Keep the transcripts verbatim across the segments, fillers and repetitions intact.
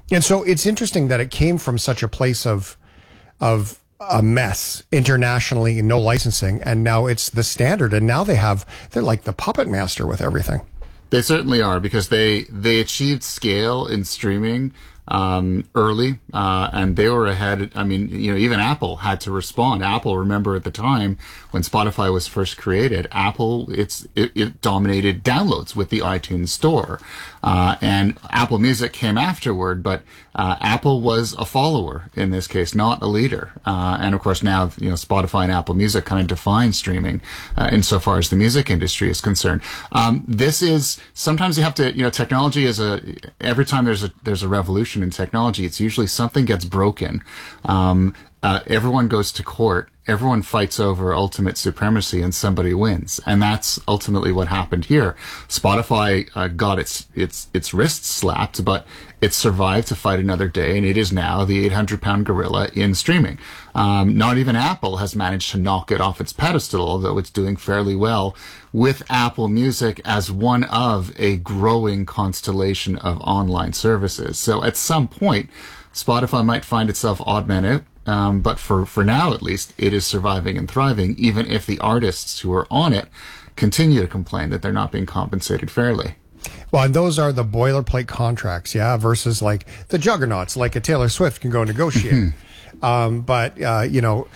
And so it's interesting that it came from such a place of of a mess internationally, no licensing, and now it's the standard. And now they have, they're like the puppet master with everything. They certainly are, because they, they achieved scale in streaming um, early, uh, and they were ahead. I mean, you know, even Apple had to respond. Apple, remember at the time when Spotify was first created, Apple, it's, it, it dominated downloads with the iTunes store. Uh, and Apple Music came afterward, but, uh, Apple was a follower in this case, not a leader. Uh, and of course now, you know, Spotify and Apple Music kind of define streaming, uh, insofar as the music industry is concerned. Um, this is, sometimes you have to, you know, technology is a, every time there's a, there's a revolution in technology, it's usually something gets broken. Um, uh, everyone goes to court. Everyone fights over ultimate supremacy and somebody wins. And that's ultimately what happened here. Spotify uh, got its, its, its wrists slapped, but it survived to fight another day, and it is now the eight hundred pound gorilla in streaming. Um, not even Apple has managed to knock it off its pedestal, although it's doing fairly well with Apple Music as one of a growing constellation of online services. So at some point, Spotify might find itself odd man out. Um, but for, for now, at least, it is surviving and thriving, even if the artists who are on it continue to complain that they're not being compensated fairly. Well, and those are the boilerplate contracts, yeah, versus like the juggernauts, like a Taylor Swift can go negotiate. um, but, uh, you know,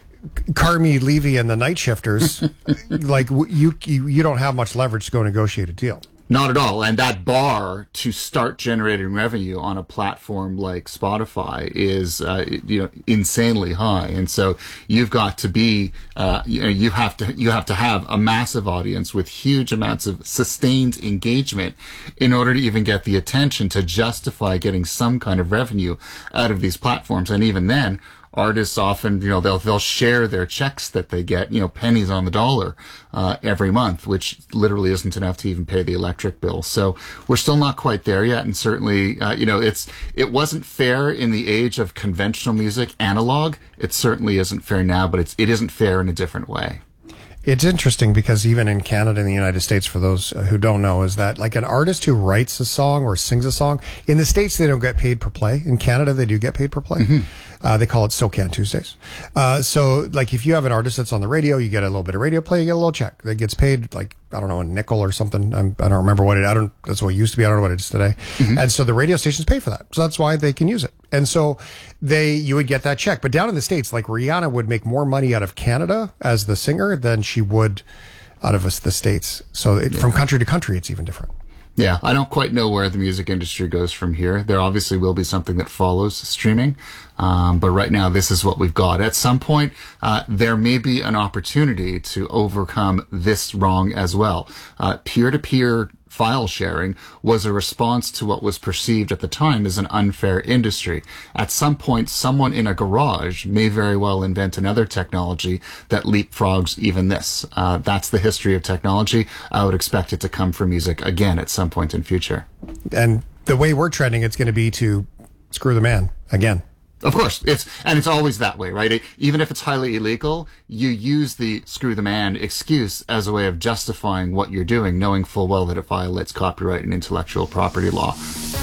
Carmi Levy and the Night Shifters, like you, you, you don't have much leverage to go negotiate a deal. Not at all. And that bar to start generating revenue on a platform like Spotify is, uh, you know, insanely high. And so you've got to be, uh, you know, you have to, you have to have a massive audience with huge amounts of sustained engagement in order to even get the attention to justify getting some kind of revenue out of these platforms. And even then, artists often, you know, they'll, they'll share their checks that they get, you know, pennies on the dollar, uh, every month, which literally isn't enough to even pay the electric bill. So we're still not quite there yet. And certainly, uh, you know, it's, it wasn't fair in the age of conventional music, analog. It certainly isn't fair now, but it's, it isn't fair in a different way. It's interesting because even in Canada and the United States, for those who don't know, is that like an artist who writes a song or sings a song, in the States, they don't get paid per play. In Canada, they do get paid per play. Mm-hmm. Uh, they call it SoCan Tuesdays. Uh, so like if you have an artist that's on the radio, you get a little bit of radio play, you get a little check that gets paid like, I don't know, a nickel or something. I'm, I don't remember what it, I don't, that's what it used to be. I don't know what it is today. Mm-hmm. And so the radio stations pay for that. So that's why they can use it. And so they, you would get that check. But down in the States, like Rihanna would make more money out of Canada as the singer than she would out of us, the States. So it, yeah. From country to country, it's even different. Yeah, I don't quite know where the music industry goes from here. There obviously will be something that follows streaming. Um, but right now, this is what we've got. At some point, uh, there may be an opportunity to overcome this wrong as well. Uh, peer-to-peer file sharing was a response to what was perceived at the time as an unfair industry. At some point, someone in a garage may very well invent another technology that leapfrogs even this. Uh, that's the history of technology. I would expect it to come for music again at some point in future. And the way we're trending, it's going to be to screw the man again. Of course, it's, and it's always that way, right? It, even if it's highly illegal, you use the screw the man excuse as a way of justifying what you're doing, knowing full well that it violates copyright and intellectual property law.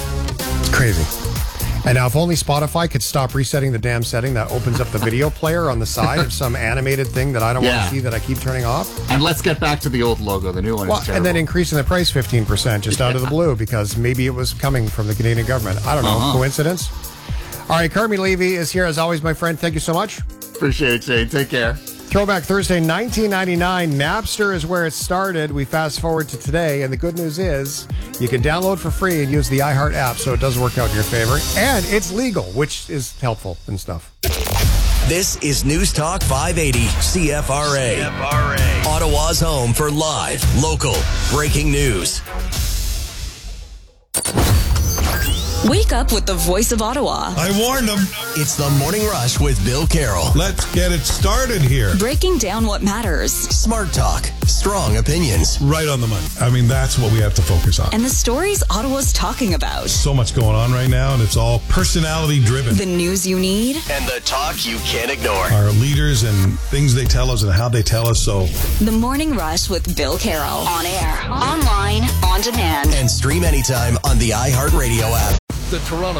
It's crazy. And now if only Spotify could stop resetting the damn setting that opens up the video player on the side of some animated thing that I don't yeah. want to see that I keep turning off. And let's get back to the old logo. The new one well, is terrible. And then increasing the price fifteen percent just yeah. out of the blue because maybe it was coming from the Canadian government. I don't know. Uh-huh. Coincidence? All right, Carmi Levy is here as always, my friend. Thank you so much. Appreciate it, Shane. Take care. Throwback Thursday, nineteen ninety-nine. Napster is where it started. We fast forward to today, and the good news is you can download for free and use the iHeart app, so it does work out in your favor. And it's legal, which is helpful and stuff. This is News Talk five eighty C F R A. C F R A. Ottawa's home for live, local, breaking news. Wake up with the voice of Ottawa. I warned them. It's the Morning Rush with Bill Carroll. Let's get it started here. Breaking down what matters. Smart talk. Strong opinions. Right on the money. I mean, that's what we have to focus on. And the stories Ottawa's talking about. So much going on right now, and it's all personality driven. The news you need. And the talk you can't ignore. Our leaders and things they tell us and how they tell us so. The Morning Rush with Bill Carroll. On air, online, on demand. And stream anytime on the iHeartRadio app. The Toronto